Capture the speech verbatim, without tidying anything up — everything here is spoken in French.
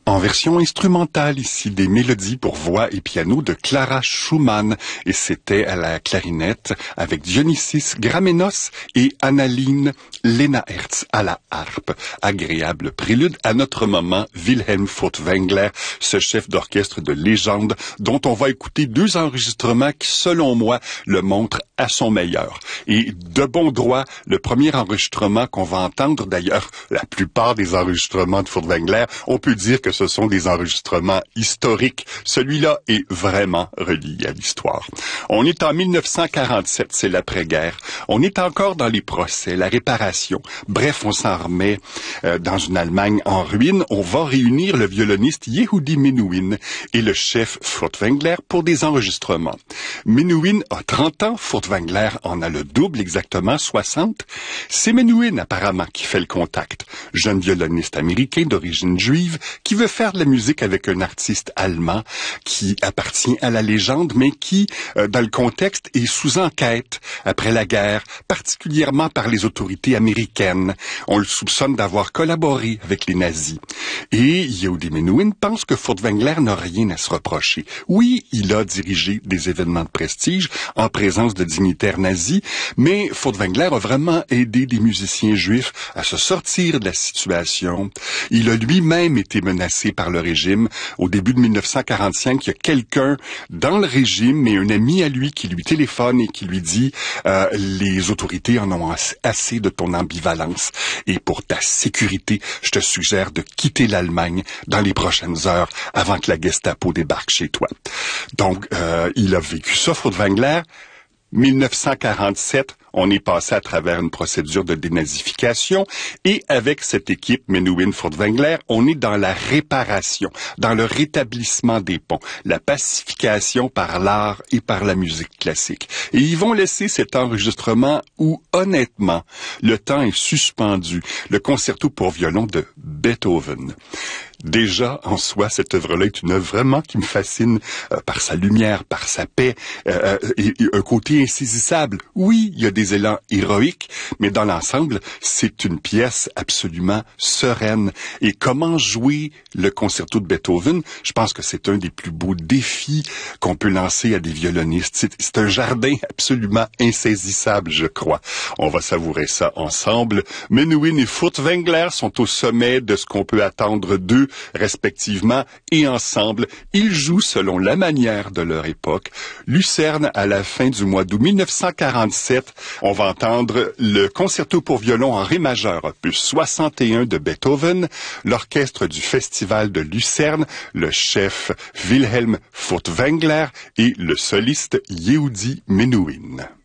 En version instrumentale ici, des mélodies pour voix et piano de Clara Schumann. Et c'était à la clarinette avec Dionysis Gramenos et Annaline Lena-Hertz à la harpe. Agréable prélude à notre moment Wilhelm Furtwängler, ce chef d'orchestre de légende dont on va écouter deux enregistrements qui, selon moi, le montrent à son meilleur. Et de bon droit, le premier enregistrement qu'on va entendre, d'ailleurs, la plupart des enregistrements de Furtwängler, on peut dire que ce sont des enregistrements historiques. Celui-là est vraiment relié à l'histoire. On est en mille neuf cent quarante-sept, c'est l'après-guerre. On est encore dans les procès, la réparation. Bref, on s'en remet euh, dans une Allemagne en ruine. On va réunir le violoniste Yehudi Menuhin et le chef Furtwängler pour des enregistrements. Menuhin a trente ans, Furtwängler en a le double, exactement soixante. C'est Menuhin, apparemment, qui fait le contact. Jeune violoniste américain d'origine juive qui veut faire de la musique avec un artiste allemand qui appartient à la légende, mais qui, euh, dans le contexte, est sous enquête après la guerre, particulièrement par les autorités américaines. On le soupçonne d'avoir collaboré avec les nazis. Et Yehudi Menuhin pense que Furtwängler n'a rien à se reprocher. Oui, il a dirigé des événements de prestige en présence de dignitaires nazis, mais Furtwängler a vraiment aidé des musiciens juifs à se sortir de la situation. Il a lui-même été menacé par le régime. Au début de mille neuf cent quarante-cinq, il y a quelqu'un dans le régime, mais un ami à lui qui lui téléphone et qui lui dit euh, « Les autorités en ont assez de ton ambivalence et pour ta sécurité, je te suggère de quitter l'Allemagne dans les prochaines heures avant que la Gestapo débarque chez toi. » Donc, euh, il a vécu ça, Furtwängler. mille neuf cent quarante-sept, on est passé à travers une procédure de dénazification et avec cette équipe Menuhin-Furtwängler, on est dans la réparation, dans le rétablissement des ponts, la pacification par l'art et par la musique classique. Et ils vont laisser cet enregistrement où, honnêtement, le temps est suspendu, le concerto pour violon de Beethoven. Déjà, en soi, cette œuvre-là est une œuvre vraiment qui me fascine euh, par sa lumière, par sa paix, euh, et, et un côté insaisissable. Oui, il y a des élans héroïques, mais dans l'ensemble, c'est une pièce absolument sereine. Et comment jouer le concerto de Beethoven? Je pense que c'est un des plus beaux défis qu'on peut lancer à des violonistes. C'est, c'est un jardin absolument insaisissable, je crois. On va savourer ça ensemble. Menuhin et Furtwängler sont au sommet de ce qu'on peut attendre d'eux, respectivement, et ensemble, ils jouent selon la manière de leur époque. Lucerne, à la fin du mois d'août mille neuf cent quarante-sept, on va entendre le concerto pour violon en ré majeur, opus soixante et un de Beethoven, l'orchestre du Festival de Lucerne, le chef Wilhelm Furtwängler et le soliste Yehudi Menuhin.